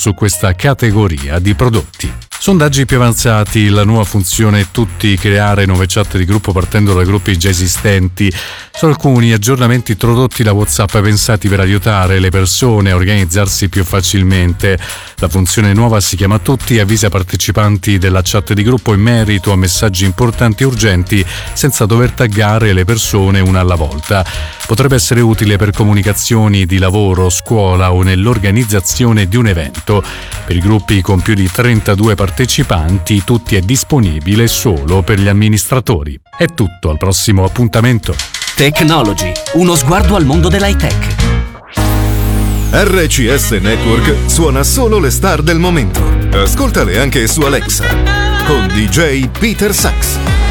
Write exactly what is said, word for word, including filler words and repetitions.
su questa categoria di prodotti. Sondaggi più avanzati, la nuova funzione tutti creare nuove chat di gruppo partendo da gruppi già esistenti. Sono alcuni aggiornamenti introdotti da WhatsApp pensati per aiutare le persone a organizzarsi più facilmente. La funzione nuova si chiama Tutti e avvisa i partecipanti della chat di gruppo in merito a messaggi importanti e urgenti senza dover taggare le persone una alla volta. Potrebbe essere utile per comunicazioni di lavoro, scuola o nell'organizzazione di un evento. Per i gruppi con più di trentadue partecipanti, Tutti è disponibile solo per gli amministratori. È tutto, al prossimo appuntamento. Technology, uno sguardo al mondo dell'high tech. R C S Network suona solo le star del momento. Ascoltale anche su Alexa con D J Peter Sachs.